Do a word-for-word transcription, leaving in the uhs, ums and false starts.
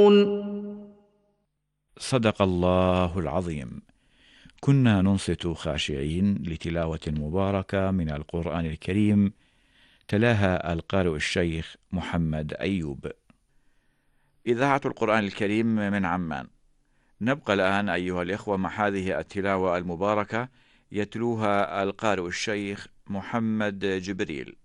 صدق الله العظيم. كنا ننصت خاشعين لتلاوة مباركة من القرآن الكريم، تلاها القارئ الشيخ محمد أيوب. إذاعة القرآن الكريم من عمان. نبقى الآن أيها الإخوة مع هذه التلاوة المباركة يتلوها القارئ الشيخ محمد جبريل.